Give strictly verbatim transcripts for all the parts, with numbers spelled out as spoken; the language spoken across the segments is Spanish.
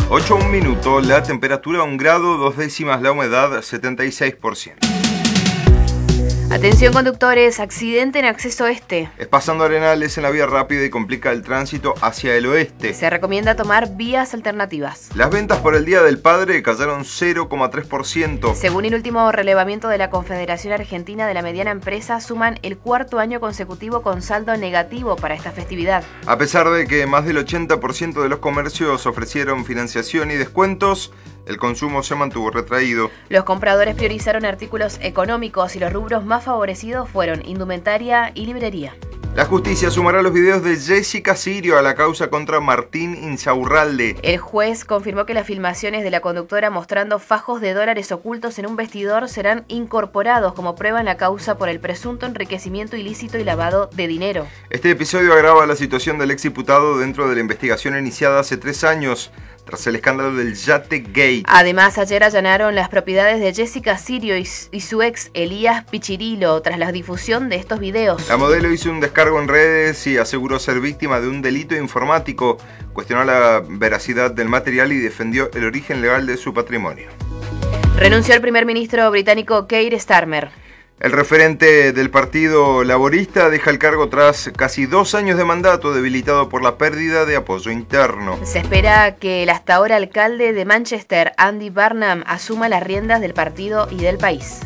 ocho un minuto, la temperatura un grado, dos décimas, la humedad setenta y seis por ciento. Atención conductores, accidente en acceso este. Es pasando Arenales en la vía rápida y complica el tránsito hacia el oeste. Se recomienda tomar vías alternativas. Las ventas por el Día del Padre cayeron cero coma tres por ciento. Según el último relevamiento de la Confederación Argentina de la Mediana Empresa, suman el cuarto año consecutivo con saldo negativo para esta festividad. A pesar de que más del ochenta por ciento de los comercios ofrecieron financiación y descuentos, el consumo se mantuvo retraído. Los compradores priorizaron artículos económicos y los rubros más favorecidos fueron indumentaria y librería. La justicia sumará los videos de Jessica Sirio a la causa contra Martín Insaurralde. El juez confirmó que las filmaciones de la conductora mostrando fajos de dólares ocultos en un vestidor serán incorporados como prueba en la causa por el presunto enriquecimiento ilícito y lavado de dinero. Este episodio agrava la situación del exdiputado dentro de la investigación iniciada hace tres años. Tras el escándalo del Yate Gate. Además, ayer allanaron las propiedades de Jessica Sirio y, y su ex Elías Pichirilo tras la difusión de estos videos. La modelo hizo un descargo en redes y aseguró ser víctima de un delito informático. Cuestionó la veracidad del material y defendió el origen legal de su patrimonio. Renunció el primer ministro británico Keir Starmer. El referente del Partido Laborista deja el cargo tras casi dos años de mandato debilitado por la pérdida de apoyo interno. Se espera que el hasta ahora alcalde de Manchester, Andy Burnham, asuma las riendas del partido y del país.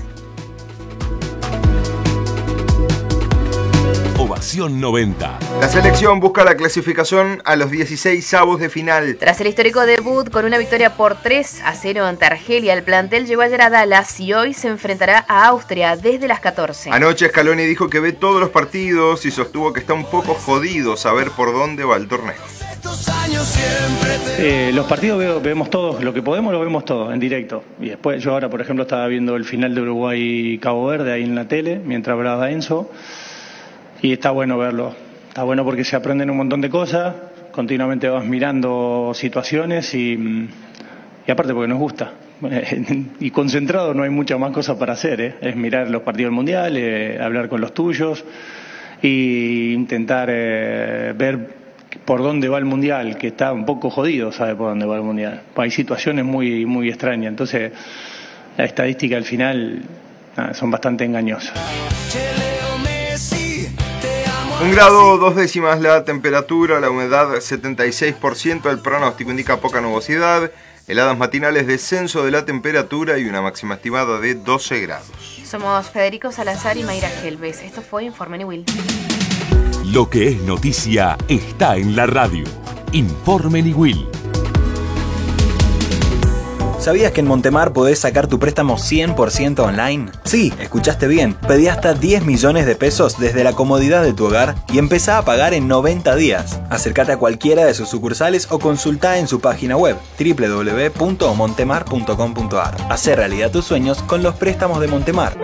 Ovación noventa. La selección busca la clasificación a los dieciséis avos de final. Tras el histórico debut con una victoria por tres a cero ante Argelia, el plantel llegó ayer a Dallas y hoy se enfrentará a Austria desde las catorce. Anoche Scaloni dijo que ve todos los partidos y sostuvo que está un poco jodido saber por dónde va el torneo. Eh, los partidos veo, vemos todos, lo que podemos lo vemos todos en directo. Y después yo ahora, por ejemplo, estaba viendo el final de Uruguay-Cabo Verde ahí en la tele, mientras hablaba Enzo. Y está bueno verlo, está bueno porque se aprenden un montón de cosas, continuamente vas mirando situaciones y, y aparte porque nos gusta. Y concentrado no hay muchas más cosas para hacer, ¿eh? Es mirar los partidos del Mundial, eh, hablar con los tuyos e intentar eh, ver por dónde va el Mundial, que está un poco jodido, sabe por dónde va el Mundial. Hay situaciones muy, muy extrañas, entonces la estadística al final nada, son bastante engañosas. Un grado, dos décimas la temperatura, la humedad setenta y seis por ciento, el pronóstico indica poca nubosidad, heladas matinales, descenso de la temperatura y una máxima estimada de doce grados. Somos Federico Salazar y Mayra Gelbes. Esto fue Informe Niwil. Lo que es noticia está en la radio. Informe Niwil. ¿Sabías que en Montemar podés sacar tu préstamo cien por ciento online? Sí, escuchaste bien. Pedí hasta diez millones de pesos desde la comodidad de tu hogar y empezá a pagar en noventa días. Acércate a cualquiera de sus sucursales o consultá en su página web doble u doble u doble u punto montemar punto com punto a r. Hacé realidad tus sueños con los préstamos de Montemar.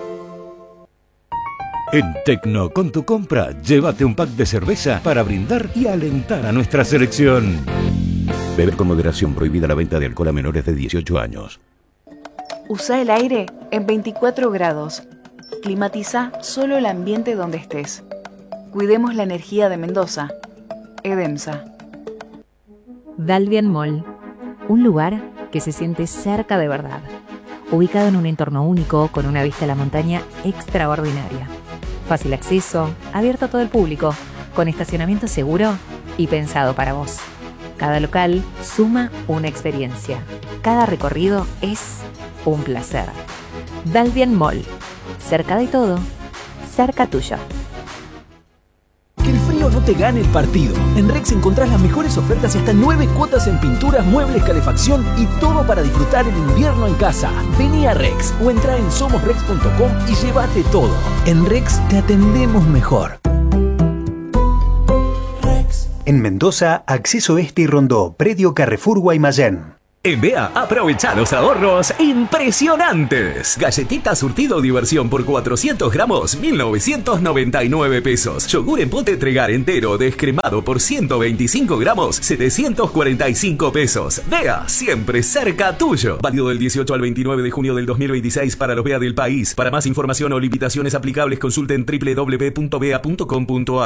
En Tecno, con tu compra, llévate un pack de cerveza para brindar y alentar a nuestra selección. Beber con moderación, prohibida la venta de alcohol a menores de dieciocho años. Usa el aire en veinticuatro grados. Climatiza solo el ambiente donde estés. Cuidemos la energía de Mendoza. Edemsa. Dalvian Mall, un lugar que se siente cerca de verdad. Ubicado en un entorno único con una vista a la montaña extraordinaria. Fácil acceso, abierto a todo el público, con estacionamiento seguro y pensado para vos. Cada local suma una experiencia. Cada recorrido es un placer. Dalvian Mall. Cerca de todo, cerca tuyo. Que el frío no te gane el partido. En Rex encontrás las mejores ofertas y hasta nueve cuotas en pinturas, muebles, calefacción y todo para disfrutar el invierno en casa. Vení a Rex o entrá en somos rex punto com y llévate todo. En Rex te atendemos mejor. En Mendoza, Acceso Este y Rondó, Predio Carrefour Guaymallén. En B E A, aprovecha los ahorros impresionantes. Galletita surtido diversión por cuatrocientos gramos, mil novecientos noventa y nueve pesos. Yogur en pote Tregar entero descremado por ciento veinticinco gramos, setecientos cuarenta y cinco pesos. B E A, siempre cerca tuyo. Válido del dieciocho al veintinueve de junio del dos mil veintiséis para los B E A del país. Para más información o limitaciones aplicables, consulten doble u doble u doble u punto b e a punto com punto a r.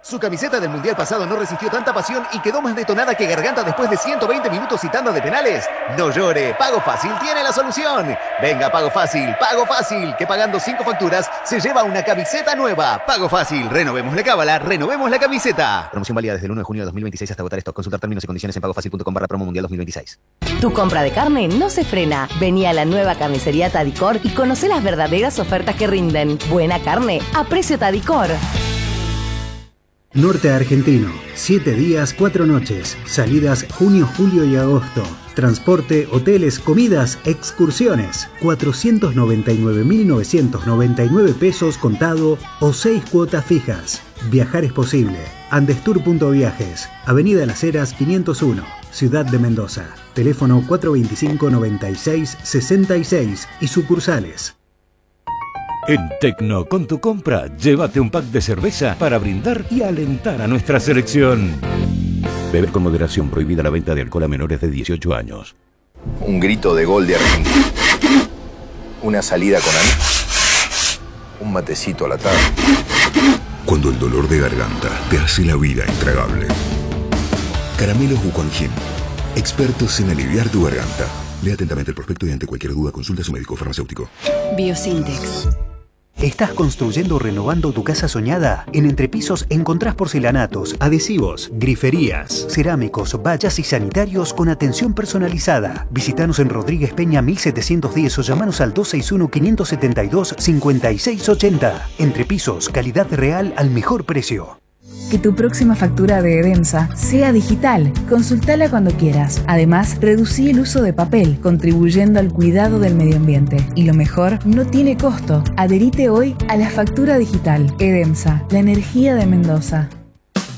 Su camiseta del Mundial pasado no resistió tanta pasión y quedó más detonada que Garganta después de ciento veinte minutos y tanda de penales. No llore, Pago Fácil tiene la solución. Venga, Pago Fácil, Pago Fácil, que pagando cinco facturas se lleva una camiseta nueva. Pago Fácil, renovemos la cábala, renovemos la camiseta. Promoción válida desde el uno de junio de dos mil veintiséis hasta agotar stock. Consultar términos y condiciones en pagofacil punto com barra promo mundial dos mil veintiséis. Tu compra de carne no se frena. Vení a la nueva carnicería Tadicor y conoce las verdaderas ofertas que rinden. Buena carne a precio Tadicor. Norte Argentino, siete días, cuatro noches, salidas junio, julio y agosto. Transporte, hoteles, comidas, excursiones. cuatrocientos noventa y nueve mil novecientos noventa y nueve pesos contado o seis cuotas fijas. Viajar es posible. Andestur punto viajes, Avenida Las Heras quinientos uno, Ciudad de Mendoza. Teléfono cuatro veinticinco, noventa y seis, sesenta y seis y sucursales. En Tecno, con tu compra, llévate un pack de cerveza para brindar y alentar a nuestra selección. Beber con moderación, prohibida la venta de alcohol a menores de dieciocho años. Un grito de gol de Argentina. Una salida con amigos. Un matecito a la tarde. Cuando el dolor de garganta te hace la vida intragable. Caramelos Buconjin, expertos en aliviar tu garganta. Lea atentamente el prospecto y ante cualquier duda consulta a su médico farmacéutico. Biosintex. ¿Estás construyendo o renovando tu casa soñada? En Entrepisos encontrás porcelanatos, adhesivos, griferías, cerámicos, vallas y sanitarios con atención personalizada. Visítanos en Rodríguez Peña mil setecientos diez o llamanos al dos seis uno, cinco siete dos, cinco seis ocho cero. Entrepisos, calidad real al mejor precio. Que tu próxima factura de Edemsa sea digital. Consultala cuando quieras. Además, reducí el uso de papel, contribuyendo al cuidado del medio ambiente. Y lo mejor, no tiene costo. Adherite hoy a la factura digital. Edemsa, la energía de Mendoza.